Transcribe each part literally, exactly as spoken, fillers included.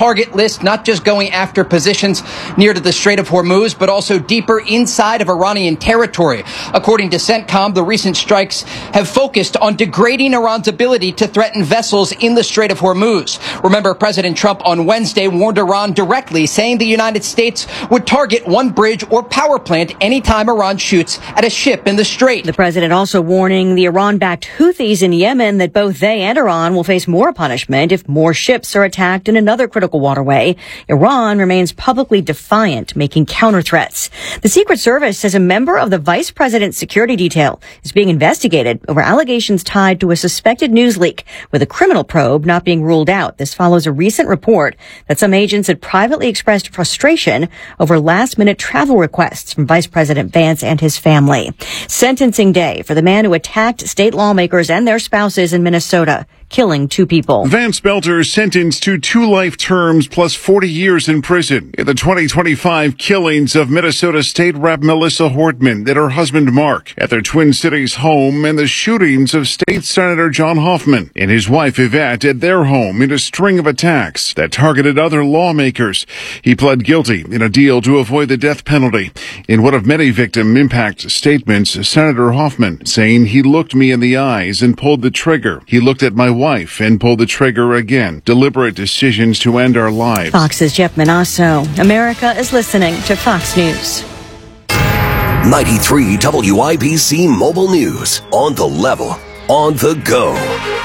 target list, not just going after positions near to the Strait of Hormuz, but also deeper inside of Iranian territory. According to CENTCOM, the recent strikes have focused on degrading Iran's ability to threaten vessels in the Strait of Hormuz. Remember, President Trump on Wednesday warned Iran directly, saying the United States would target one bridge or power plant anytime Iran shoots at a ship in the Strait. The president also warning the Iran-backed Houthis in Yemen that both they and Iran will face more punishment if more ships are attacked in another critical waterway. Iran remains publicly defiant, making counter threats. The Secret Service says a member of the vice president's security detail is being investigated over allegations tied to a suspected news leak, with a criminal probe not being ruled out. This follows a recent report that some agents had privately expressed frustration over last-minute travel requests from Vice President Vance and his family. Sentencing day for the man who attacked state lawmakers and their spouses in Minnesota, killing two people. Vance Belter sentenced to two life terms plus forty years in prison in the twenty twenty-five killings of Minnesota State Rep Melissa Hortman and her husband Mark at their Twin Cities home, and the shootings of State Senator John Hoffman and his wife Yvette at their home in a string of attacks that targeted other lawmakers. He pled guilty in a deal to avoid the death penalty. In one of many victim impact statements, Senator Hoffman saying, "He looked me in the eyes and pulled the trigger. He looked at my wife and pulled the trigger again. Deliberate decisions to end our lives." Fox's Jeff Manasso. America is listening to Fox News. ninety-three W I B C Mobile News. On the level, on the go.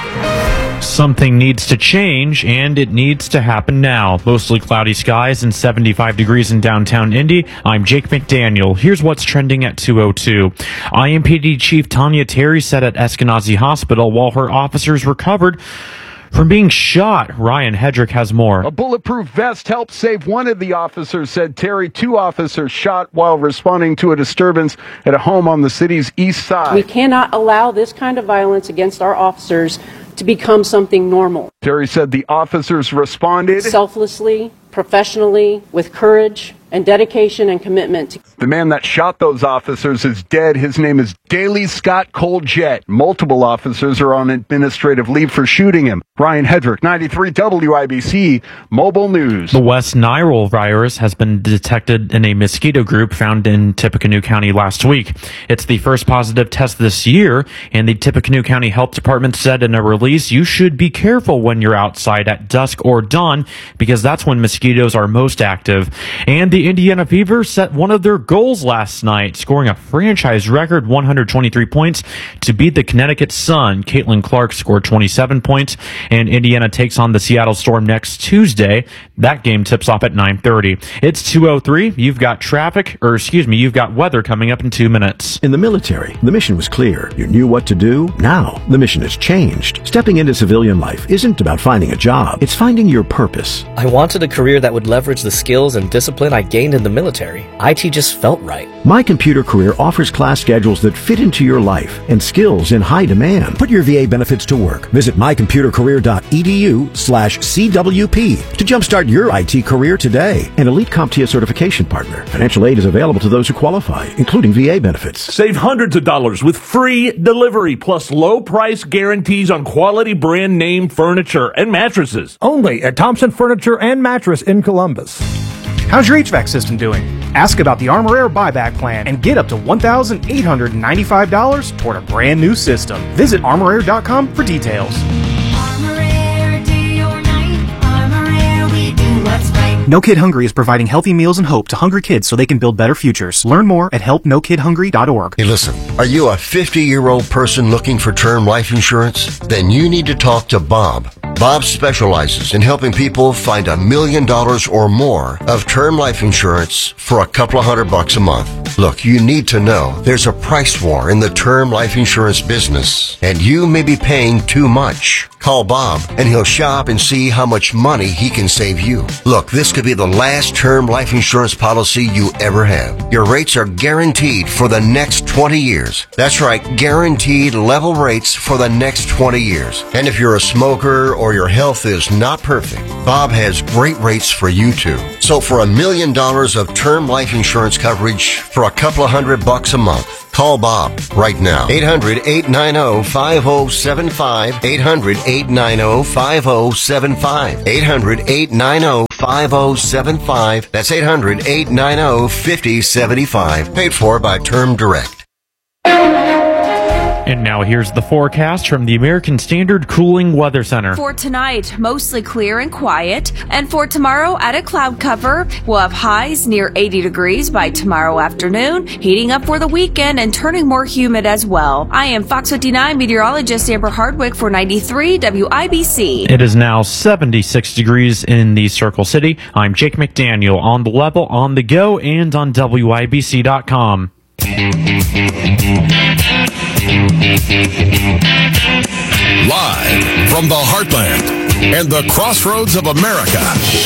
Something needs to change, and it needs to happen now. Mostly cloudy skies and seventy-five degrees in downtown Indy. I'm Jake McDaniel. Here's what's trending at two oh two. I M P D Chief Tanya Terry said at Eskenazi Hospital while her officers recovered from being shot. Ryan Hedrick has more. A bulletproof vest helped save one of the officers, said Terry. Two officers shot while responding to a disturbance at a home on the city's east side. We cannot allow this kind of violence against our officers to become something normal. Terry said the officers responded selflessly, professionally, with courage and dedication and commitment. The man that shot those officers is dead. His name is Daley Scott Coljet. Multiple officers are on administrative leave for shooting him. Ryan Hedrick, ninety-three W I B C Mobile News. The West Nile virus has been detected in a mosquito group found in Tippecanoe County last week. It's the first positive test this year, and the Tippecanoe County Health Department said in a release, you should be careful when you're outside at dusk or dawn because that's when mosquitoes are most active. And the Indiana Fever set one of their goals last night, scoring a franchise record one hundred twenty-three points to beat the Connecticut Sun. Caitlin Clark scored twenty-seven points, and Indiana takes on the Seattle Storm next Tuesday. That game tips off at nine thirty. It's two oh three. You've got traffic, or excuse me, you've got weather coming up in two minutes. In the military, the mission was clear. You knew what to do. Now, the mission has changed. Stepping into civilian life isn't about finding a job. It's finding your purpose. I wanted a career that would leverage the skills and discipline I gained in the military. I T just felt right. My Computer Career offers class schedules that fit into your life and skills in high demand. Put your V A benefits to work. Visit my computer career dot e d u slash C W P to jumpstart your I T career today. An Elite CompTIA certification partner. Financial aid is available to those who qualify, including V A benefits. Save hundreds of dollars with free delivery plus low price guarantees on quality brand name furniture and mattresses. Only at Thompson Furniture and Mattress in Columbus. How's your H V A C system doing? Ask about the Armor Air buyback plan and get up to one thousand eight hundred ninety-five dollars toward a brand new system. Visit armor air dot com for details. No Kid Hungry is providing healthy meals and hope to hungry kids so they can build better futures. Learn more at help no kid hungry dot org. Hey, listen, are you a fifty-year-old person looking for term life insurance? Then you need to talk to Bob. Bob specializes in helping people find a million dollars or more of term life insurance for a couple of hundred bucks a month. Look, you need to know there's a price war in the term life insurance business, and you may be paying too much. Call Bob, and he'll shop and see how much money he can save you. Look, this could be the last term life insurance policy you ever have. Your rates are guaranteed for the next twenty years. That's right, guaranteed level rates for the next twenty years. And if you're a smoker or your health is not perfect, Bob has great rates for you too. So for a million dollars of term life insurance coverage for a couple of hundred bucks a month, call Bob right now. eight hundred, eight nine zero, five zero seven five. eight hundred, eight nine zero, five zero seven five. eight hundred, eight nine zero, five oh seven five. That's eight hundred, eight nine zero, five oh seven five. Paid for by Term Direct. And now here's the forecast from the American Standard Cooling Weather Center. For tonight, mostly clear and quiet. And for tomorrow, at a cloud cover, we'll have highs near eighty degrees by tomorrow afternoon, heating up for the weekend and turning more humid as well. I am Fox fifty-nine meteorologist Amber Hardwick for ninety-three W I B C. It is now seventy-six degrees in the Circle City. I'm Jake McDaniel on the level, on the go, and on W I B C dot com. Live from the heartland and the crossroads of America,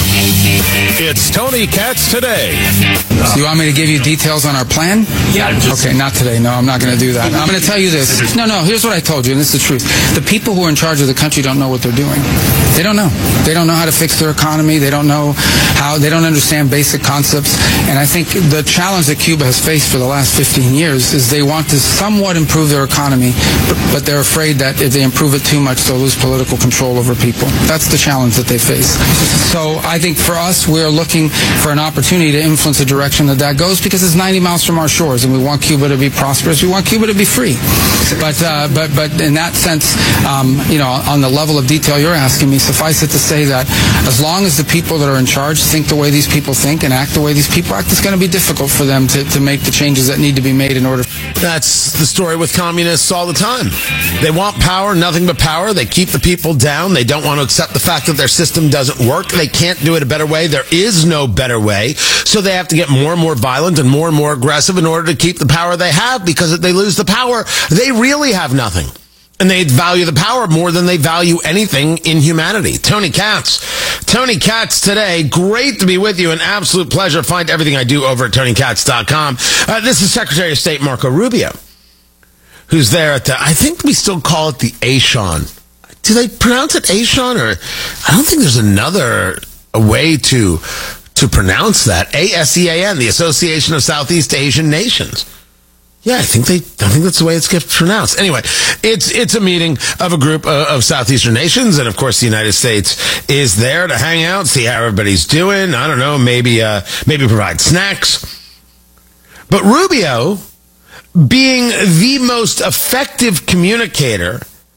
it's Tony Katz Today. So you want me to give you details on our plan? Yeah. Okay, not today. No, I'm not going to do that. I'm going to tell you this. No, no, here's what I told you, and this is the truth. The people who are in charge of the country don't know what they're doing. They don't know. They don't know how to fix their economy. They don't know how, they don't understand basic concepts. And I think the challenge that Cuba has faced for the last fifteen years is they want to somewhat improve their economy, but they're afraid that if they improve it too much, they'll lose political control over people. That's the challenge that they face. So I think for us, we're looking for an opportunity to influence the direction that that goes, because it's ninety miles from our shores, and we want Cuba to be prosperous. We want Cuba to be free. But uh, but but in that sense, um, you know, on the level of detail you're asking me, suffice it to say that as long as the people that are in charge think the way these people think and act the way these people act, it's going to be difficult for them to, to make the changes that need to be made in order. That's the story with communists all the time. They want power, nothing but power. They keep the people down. They don't want to accept the fact that their system doesn't work. They can't do it a better way. There is no better way. So they have to get more and more violent and more and more aggressive in order to keep the power they have, because if they lose the power, they really have nothing. And they value the power more than they value anything in humanity. Tony Katz. Tony Katz Today. Great to be with you. An absolute pleasure. Find everything I do over at Tony Katz dot com. Uh, this is Secretary of State Marco Rubio, who's there at the, I think we still call it the ASEAN. Do they pronounce it ASEAN? Or I don't think there's another way to to pronounce that. A S E A N, the Association of Southeast Asian Nations. Yeah, I think they. I think that's the way it's gets pronounced. Anyway, it's it's a meeting of a group of, of southeastern nations, and of course, the United States is there to hang out, see how everybody's doing. I don't know, maybe uh, maybe provide snacks. But Rubio, being the most effective communicator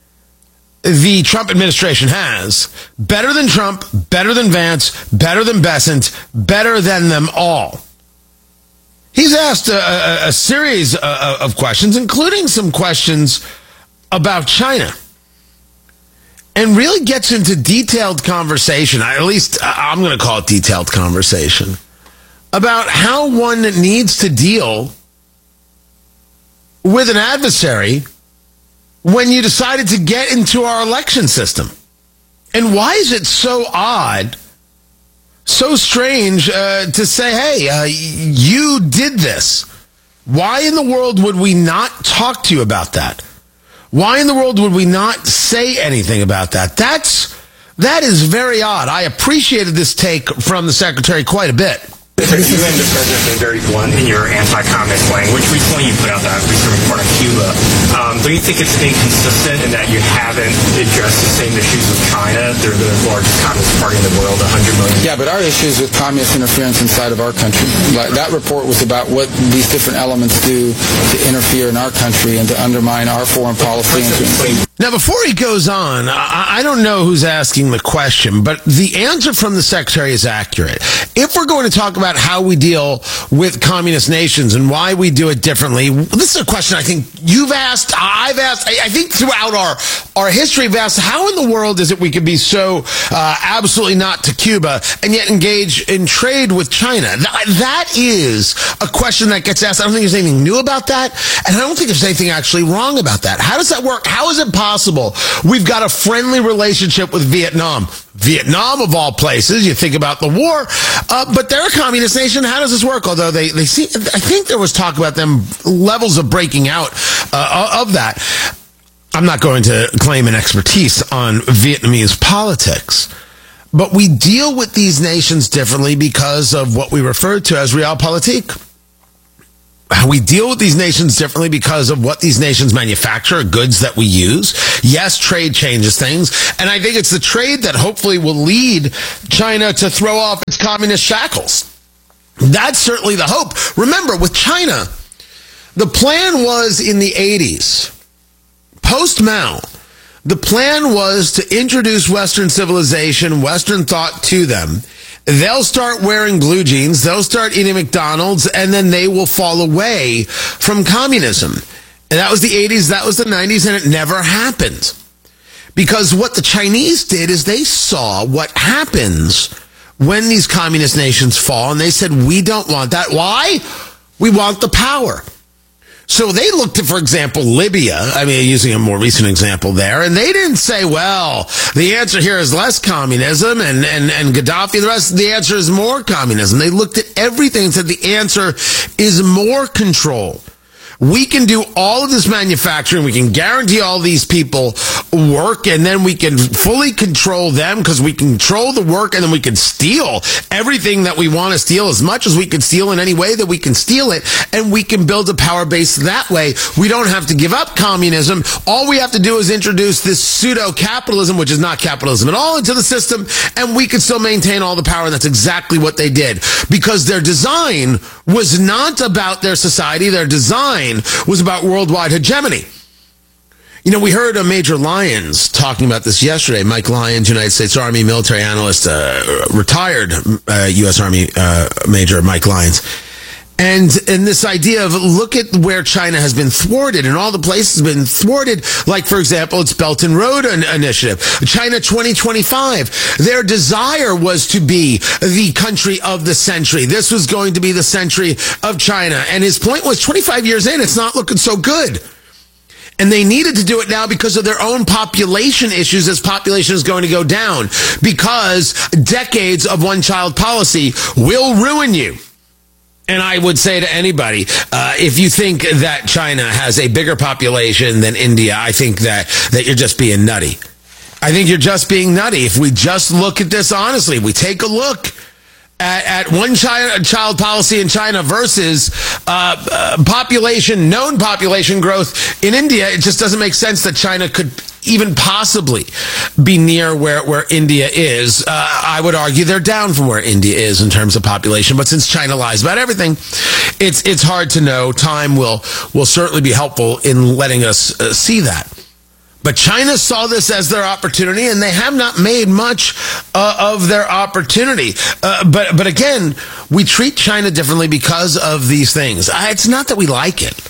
the Trump administration has, better than Trump, better than Vance, better than Bessent, better than them all. He's asked a, a, a series of questions, including some questions about China, and really gets into detailed conversation, at least I'm going to call it detailed conversation, about how one needs to deal with an adversary when you decided to get into our election system. And why is it so odd, so strange uh, to say, hey, uh, you did this? Why in the world would we not talk to you about that? Why in the world would we not say anything about that? That's, that is very odd. I appreciated this take from the Secretary quite a bit. You and the President have been very blunt in your anti-communist language. Recently, you put out that recent report on Cuba. Um, don't you think it's inconsistent in that you haven't addressed the same issues with China? They're the largest communist party in the world, one hundred million. Yeah, but our issues with communist interference inside of our country. Like, that report was about what these different elements do to interfere in our country and to undermine our foreign policy. Now, before he goes on, I, I don't know who's asking the question, but the answer from the Secretary is accurate. If we're going to talk about how we deal with communist nations and why we do it differently, this is a question I think you've asked, I've asked, I, I think throughout our, our history we've asked, how in the world is it we could be so uh, absolutely not to Cuba and yet engage in trade with China? That, that is a question that gets asked. I don't think there's anything new about that, and I don't think there's anything actually wrong about that. How does that work? How is it possible? Possible. We've got a friendly relationship with Vietnam. Vietnam, of all places, you think about the war, uh, but they're a communist nation. How does this work? Although they, they see, I think there was talk about them levels of breaking out uh, of that. I'm not going to claim an expertise on Vietnamese politics, but we deal with these nations differently because of what we refer to as realpolitik. We deal with these nations differently because of what these nations manufacture, goods that we use. Yes, trade changes things. And I think it's the trade that hopefully will lead China to throw off its communist shackles. That's certainly the hope. Remember, with China, the plan was in the eighties, post-Mao, the plan was to introduce Western civilization, Western thought to them. They'll start wearing blue jeans, they'll start eating McDonald's, and then they will fall away from communism. And that was the eighties, that was the nineties, and it never happened. Because what the Chinese did is they saw what happens when these communist nations fall, and they said, we don't want that. Why? We want the power. So they looked at, for example, Libya, I mean, using a more recent example there, and they didn't say, well, the answer here is less communism and, and, and Gaddafi, the rest, the answer is more communism. They looked at everything and said the answer is more control. We can do all of this manufacturing. We can guarantee all these people work, and then we can fully control them because we control the work, and then we can steal everything that we want to steal as much as we can steal in any way that we can steal it, and we can build a power base that way. We don't have to give up communism. All we have to do is introduce this pseudo-capitalism, which is not capitalism at all, into the system, and we can still maintain all the power. And that's exactly what they did, because their design was not about their society. Their design was about worldwide hegemony. You know, we heard a Major Lyons talking about this yesterday. Mike Lyons, United States Army military analyst, uh, retired uh, U S Army uh, Major Mike Lyons. And and this idea of look at where China has been thwarted, and all the places have been thwarted, like, for example, its Belt and Road Initiative. China twenty twenty-five, their desire was to be the country of the century. This was going to be the century of China. And his point was, twenty-five years in, it's not looking so good. And they needed to do it now because of their own population issues, as population is going to go down, because decades of one-child policy will ruin you. And I would say to anybody, uh, if you think that China has a bigger population than India, I think that, that you're just being nutty. I think you're just being nutty. If we just look at this honestly, we take a look at, at one child, child policy in China versus uh, uh, population, known population growth in India, it just doesn't make sense that China could even possibly be near where, where India is. Uh, I would argue they're down from where India is in terms of population, but since China lies about everything, it's it's hard to know. Time will will certainly be helpful in letting us uh, see that. But China saw this as their opportunity, and they have not made much uh, of their opportunity. Uh, but but again, we treat China differently because of these things. I, it's not that we like it.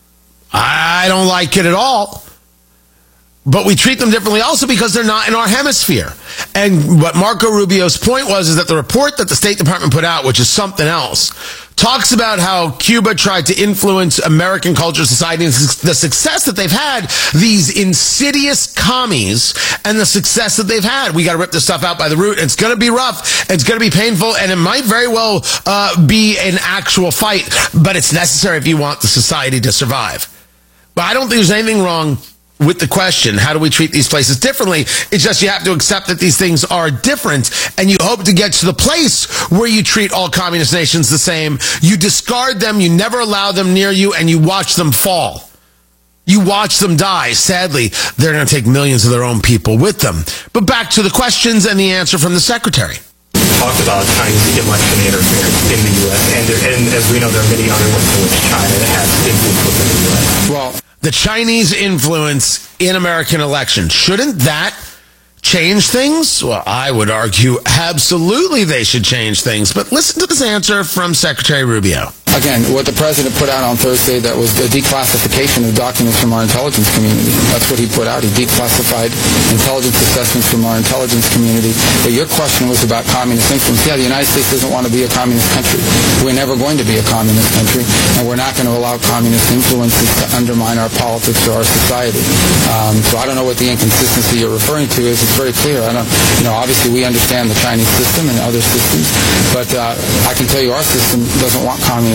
I don't like it at all. But we treat them differently also because they're not in our hemisphere. And what Marco Rubio's point was is that the report that the State Department put out, which is something else, talks about how Cuba tried to influence American culture, society, and the success that they've had, these insidious commies, and the success that they've had. We got to rip this stuff out by the root. It's going to be rough. It's going to be painful, and it might very well uh, be an actual fight, but it's necessary if you want the society to survive. But I don't think there's anything wrong with the question, how do we treat these places differently? It's just you have to accept that these things are different, and you hope to get to the place where you treat all communist nations the same. You discard them, you never allow them near you, and you watch them fall. You watch them die. Sadly, they're going to take millions of their own people with them. But back to the questions and the answer from the Secretary. Talked about Chinese election interference in the U S, and, there, and as we know, there are many other ways in which China has influence within the U S. Well, the Chinese influence in American elections, shouldn't that change things? Well, I would argue absolutely they should change things. But listen to this answer from Secretary Rubio. Again, what the president put out on Thursday, that was the declassification of documents from our intelligence community. That's what he put out. He declassified intelligence assessments from our intelligence community. But your question was about communist influence. Yeah, the United States doesn't want to be a communist country. We're never going to be a communist country, and we're not going to allow communist influences to undermine our politics or our society. Um, so I don't know what the inconsistency you're referring to is. It's very clear. I don't, you know, obviously we understand the Chinese system and other systems, but uh, I can tell you our system doesn't want communism.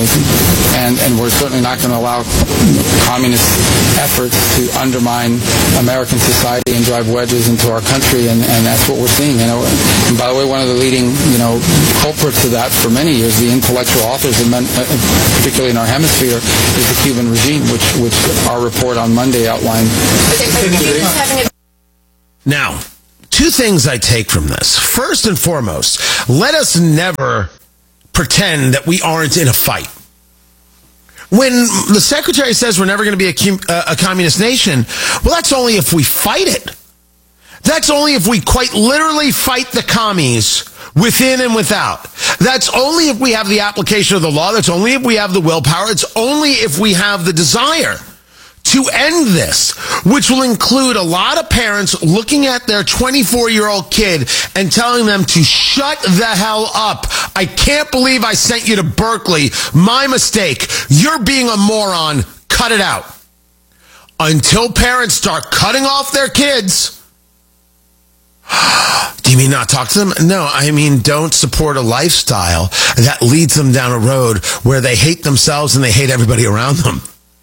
communism, and, and we're certainly not going to allow communist efforts to undermine American society and drive wedges into our country, and, and that's what we're seeing. You know, and by the way, one of the leading, you know, culprits of that for many years, the intellectual authors, and particularly in our hemisphere, is the Cuban regime, which which our report on Monday outlined. Now, two things I take from this. First and foremost, let us never pretend that we aren't in a fight. When the secretary says we're never going to be a, a communist nation, well, that's only if we fight it. That's only if we quite literally fight the commies within and without. That's only if we have the application of the law. That's only if we have the willpower. It's only if we have the desire to end this, which will include a lot of parents looking at their twenty-four-year-old kid and telling them to shut the hell up. I can't believe I sent you to Berkeley. My mistake. You're being a moron. Cut it out. Until parents start cutting off their kids. Do you mean not talk to them? No, I mean don't support a lifestyle that leads them down a road where they hate themselves and they hate everybody around them.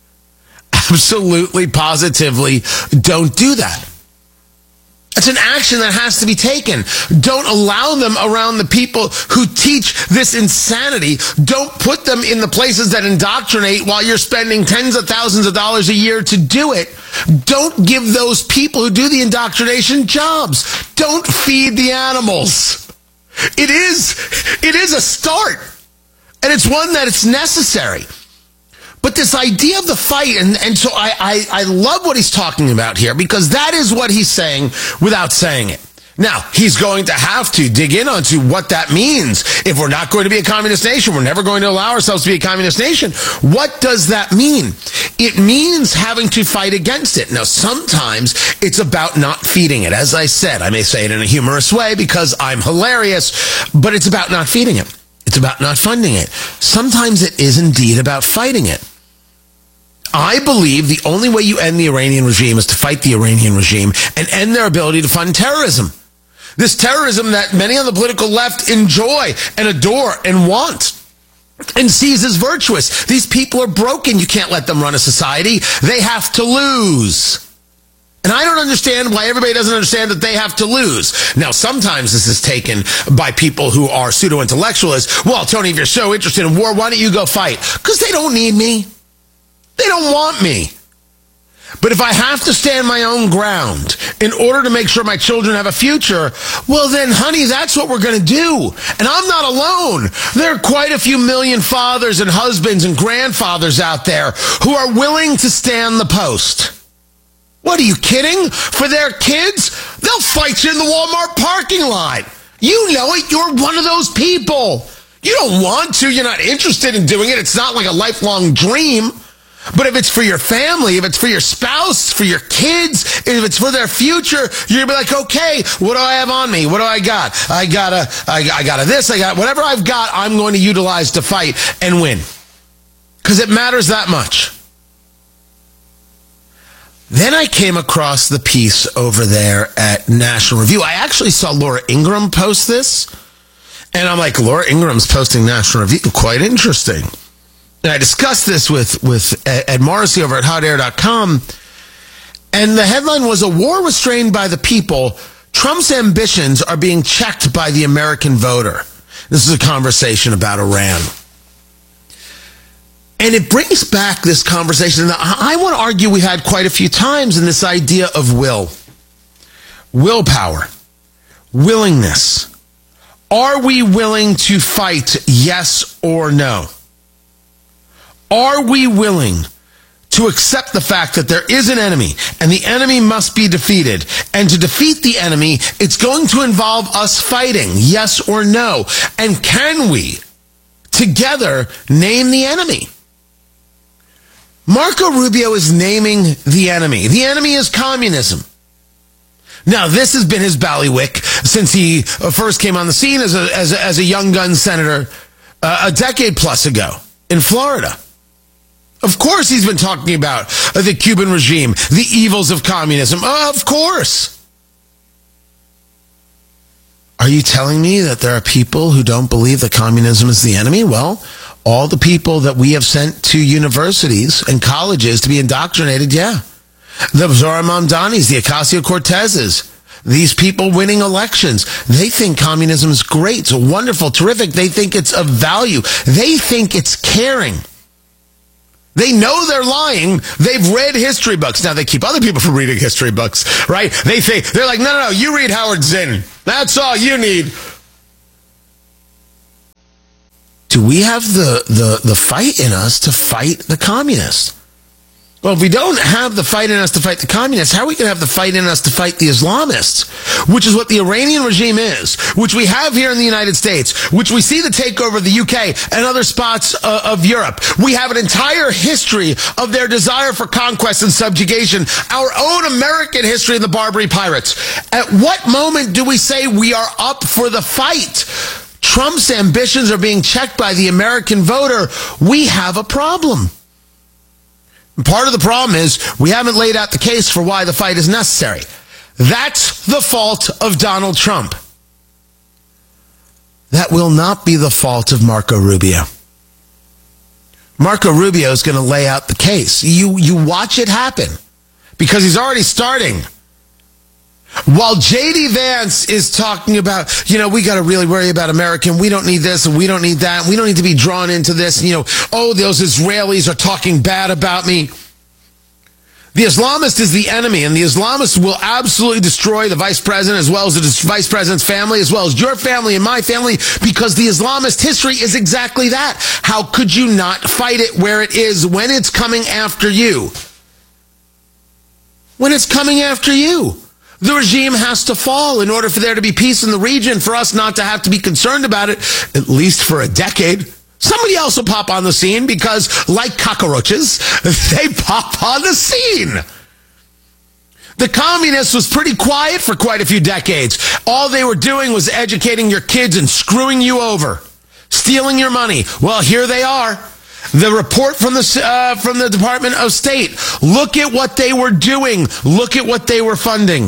Absolutely, positively, don't do that. It's an action that has to be taken. Don't allow them around the people who teach this insanity. Don't put them in the places that indoctrinate while you're spending tens of thousands of dollars a year to do it. Don't give those people who do the indoctrination jobs. Don't feed the animals. It is, it is a start, and it's one that it's necessary. But this idea of the fight, and, and so I, I, I love what he's talking about here, because that is what he's saying without saying it. Now, he's going to have to dig in onto what that means. If we're not going to be a communist nation, we're never going to allow ourselves to be a communist nation. What does that mean? It means having to fight against it. Now, sometimes it's about not feeding it. As I said, I may say it in a humorous way because I'm hilarious, but it's about not feeding it. It's about not funding it. Sometimes it is indeed about fighting it. I believe the only way you end the Iranian regime is to fight the Iranian regime and end their ability to fund terrorism. This terrorism that many on the political left enjoy and adore and want and sees as virtuous. These people are broken. You can't let them run a society. They have to lose. And I don't understand why everybody doesn't understand that they have to lose. Now, sometimes this is taken by people who are pseudo-intellectualists. Well, Tony, if you're so interested in war, why don't you go fight? Because they don't need me. They don't want me. But if I have to stand my own ground in order to make sure my children have a future, well then, honey, that's what we're going to do. And I'm not alone. There are quite a few million fathers and husbands and grandfathers out there who are willing to stand the post. What, are you kidding? For their kids, they'll fight you in the Walmart parking lot. You know it. You're one of those people. You don't want to. You're not interested in doing it. It's not like a lifelong dream. But if it's for your family, if it's for your spouse, for your kids, if it's for their future, you're going to be like, okay, what do I have on me? What do I got? I got a, I, I got a this, I got whatever I've got, I'm going to utilize to fight and win. Because it matters that much. Then I came across the piece over there at National Review. I actually saw Laura Ingraham post this. And I'm like, Laura Ingram's posting National Review. Quite interesting. And I discussed this with, with Ed Morrissey over at hot air dot com. And the headline was, a war restrained by the people. Trump's ambitions are being checked by the American voter. This is a conversation about Iran. And it brings back this conversation that I want to argue we had quite a few times in this idea of will. Willpower. Willingness. Are we willing to fight, yes or no? Are we willing to accept the fact that there is an enemy and the enemy must be defeated? And to defeat the enemy, it's going to involve us fighting, yes or no? And can we together name the enemy? Marco Rubio is naming the enemy. The enemy is communism. Now, this has been his ballywick since he first came on the scene as a, as a, as a young gun senator uh, a decade plus ago in Florida. Of course he's been talking about the Cuban regime, the evils of communism. Of course. Are you telling me that there are people who don't believe that communism is the enemy? Well, all the people that we have sent to universities and colleges to be indoctrinated, yeah. The Zohar Mamdanis, the Ocasio-Cortezes, these people winning elections, they think communism is great, it's wonderful, terrific. They think it's of value. They think it's caring. They know they're lying. They've read history books. Now, they keep other people from reading history books, right? They think, they're like, no, no, no, you read Howard Zinn. That's all you need. Do we have the, the, the fight in us to fight the communists? Well, if we don't have the fight in us to fight the communists, how are we going to have the fight in us to fight the Islamists? Which is what the Iranian regime is, which we have here in the United States, which we see the takeover of the U K and other spots uh, of Europe. We have an entire history of their desire for conquest and subjugation, our own American history of the Barbary Pirates. At what moment do we say we are up for the fight? Trump's ambitions are being checked by the American voter. We have a problem. Part of the problem is we haven't laid out the case for why the fight is necessary. That's the fault of Donald Trump. That will not be the fault of Marco Rubio. Marco Rubio is going to lay out the case. You, you watch it happen because he's already starting. While J D Vance is talking about, you know, we got to really worry about American. We don't need this and we don't need that. We don't need to be drawn into this. And, you know, oh, those Israelis are talking bad about me. The Islamist is the enemy, and the Islamists will absolutely destroy the vice president as well as the vice president's family, as well as your family and my family, because the Islamist history is exactly that. How could you not fight it where it is when it's coming after you? When it's coming after you. The regime has to fall in order for there to be peace in the region, for us not to have to be concerned about it, at least for a decade. Somebody else will pop on the scene because, like cockroaches, they pop on the scene. The communists was pretty quiet for quite a few decades. All they were doing was educating your kids and screwing you over, stealing your money. Well, here they are. The report from the uh, from the Department of State. Look at what they were doing. Look at what they were funding.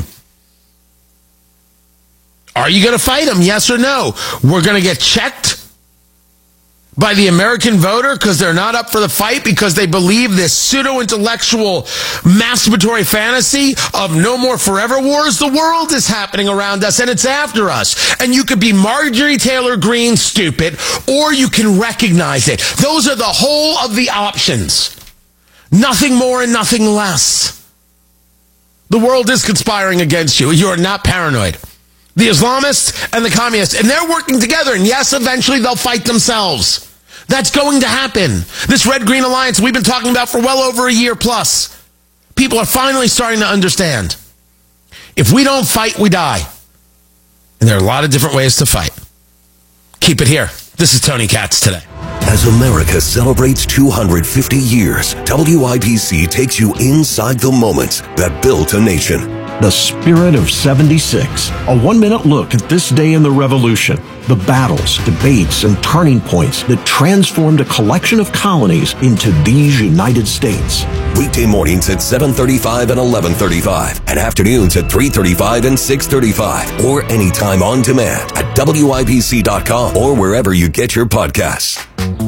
Are you going to fight them? Yes or no? We're going to get checked by the American voter because they're not up for the fight because they believe this pseudo-intellectual masturbatory fantasy of no more forever wars. The world is happening around us and it's after us. And you could be Marjorie Taylor Greene stupid, or you can recognize it. Those are the whole of the options. Nothing more and nothing less. The world is conspiring against you. You're not paranoid. The Islamists and the communists, and they're working together, and yes, eventually they'll fight themselves. That's going to happen. This Red-Green Alliance we've been talking about for well over a year plus. People are finally starting to understand. If we don't fight, we die. And there are a lot of different ways to fight. Keep it here. This is Tony Katz Today. As America celebrates two hundred fifty years, W I B C takes you inside the moments that built a nation. The Spirit of seventy-six. A one-minute look at this day in the Revolution. The battles, debates, and turning points that transformed a collection of colonies into these United States. Weekday mornings at seven thirty-five and eleven thirty-five, and afternoons at three thirty-five and six thirty-five, or anytime on demand at W I B C dot com or wherever you get your podcasts.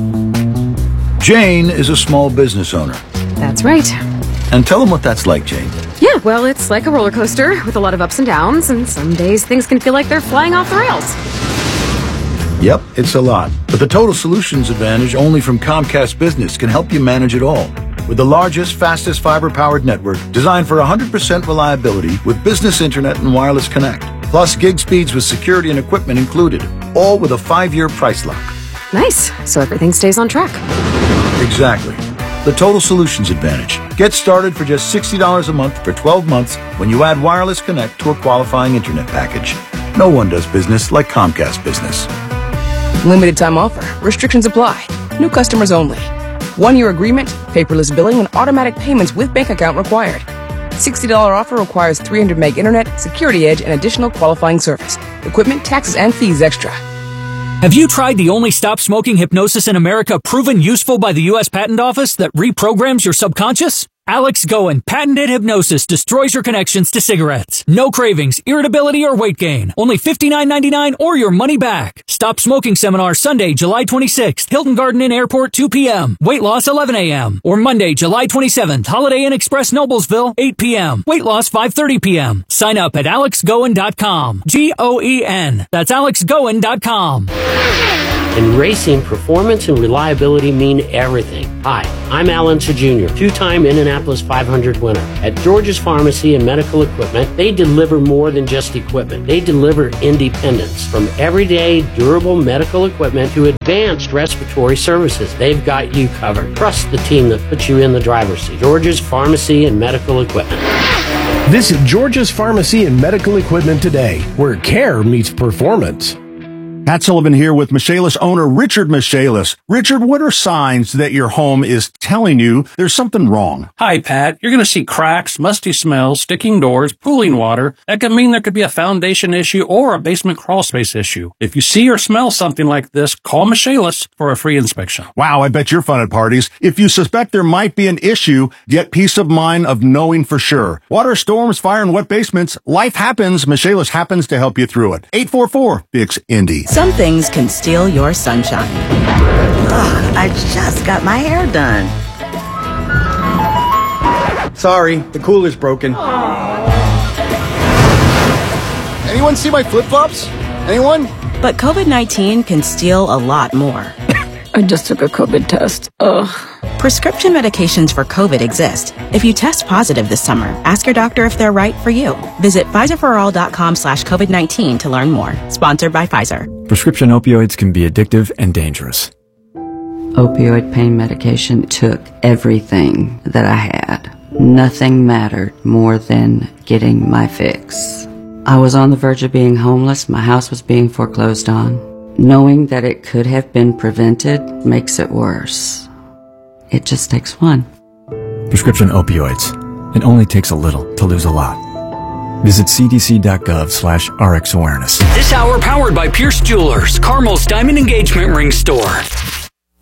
Jane is a small business owner. That's right. And tell them what that's like, Jane. Yeah, well, it's like a roller coaster with a lot of ups and downs, and some days things can feel like they're flying off the rails. Yep, it's a lot. But the Total Solutions Advantage only from Comcast Business can help you manage it all. With the largest, fastest fiber-powered network designed for one hundred percent reliability with business internet and wireless connect. Plus gig speeds with security and equipment included. All with a five-year price lock. Nice. So everything stays on track. Exactly. The Total Solutions Advantage. Get started for just sixty dollars a month for twelve months when you add Wireless Connect to a qualifying internet package. No one does business like Comcast Business. Limited time offer. Restrictions apply. New customers only. One-year agreement, paperless billing, and automatic payments with bank account required. sixty dollars offer requires three hundred meg internet, security edge, and additional qualifying service. Equipment, taxes, and fees extra. Have you tried the only stop smoking hypnosis in America proven useful by the U S Patent Office that reprograms your subconscious? Alex Goen, patented hypnosis destroys your connections to cigarettes. No cravings, irritability, or weight gain. Only fifty-nine ninety-nine or your money back. Stop Smoking Seminar Sunday, July twenty-sixth. Hilton Garden Inn Airport, two p.m. Weight loss, eleven a.m. Or Monday, July twenty-seventh. Holiday Inn Express, Noblesville, eight p.m. Weight loss, five thirty p.m. Sign up at alex goen dot com. G O E N. That's alex goen dot com. In racing, performance and reliability mean everything. Hi, I'm Alan Junior, two-time Indianapolis five hundred winner. At George's Pharmacy and Medical Equipment, they deliver more than just equipment. They deliver independence. From everyday, durable medical equipment to advanced respiratory services, they've got you covered. Trust the team that puts you in the driver's seat. George's Pharmacy and Medical Equipment. Visit George's Pharmacy and Medical Equipment today, where care meets performance. Pat Sullivan here with Michaelis owner Richard Michaelis. Richard, what are signs that your home is telling you there's something wrong? Hi, Pat. You're going to see cracks, musty smells, sticking doors, pooling water. That could mean there could be a foundation issue or a basement crawl space issue. If you see or smell something like this, call Michaelis for a free inspection. Wow, I bet you're fun at parties. If you suspect there might be an issue, get peace of mind of knowing for sure. Water, storms, fire, and wet basements, life happens. Michaelis happens to help you through it. eight four four, B I X, Indy. Some things can steal your sunshine. Ugh, I just got my hair done. Sorry, the cooler's broken. Anyone see my flip-flops? Anyone? But COVID nineteen can steal a lot more. I just took a COVID test. Ugh. Prescription medications for COVID exist. If you test positive this summer, ask your doctor if they're right for you. Visit Pfizer for all dot com slash COVID nineteen to learn more. Sponsored by Pfizer. Prescription opioids can be addictive and dangerous. Opioid pain medication took everything that I had. Nothing mattered more than getting my fix. I was on the verge of being homeless. My house was being foreclosed on. Knowing that it could have been prevented makes it worse. It just takes one. Prescription opioids. It only takes a little to lose a lot. Visit c d c dot gov slash r x awareness. This hour powered by Pierce Jewelers, Carmel's Diamond Engagement Ring Store.